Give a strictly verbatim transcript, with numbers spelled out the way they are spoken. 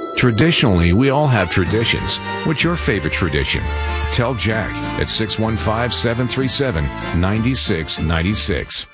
Traditionally, we all have traditions. What's your favorite tradition? Tell Jack at six one five, seven three seven, nine six nine six.